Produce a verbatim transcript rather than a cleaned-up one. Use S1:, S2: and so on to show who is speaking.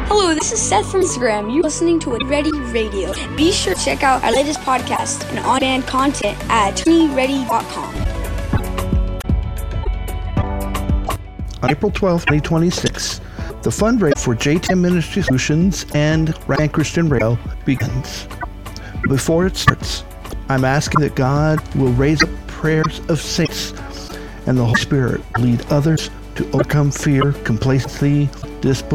S1: Hello, this is Seth from Instagram. You're listening to Ready Radio. Be sure to check out our latest podcast and on-demand content at tony ready dot com.
S2: On April twelfth, twenty twenty-six, the fundraiser for J T M Ministry Solutions and Ryan Christian Radio begins. Before it starts, I'm asking that God will raise up prayers of saints and the Holy Spirit lead others to overcome fear, complacency, disbelief,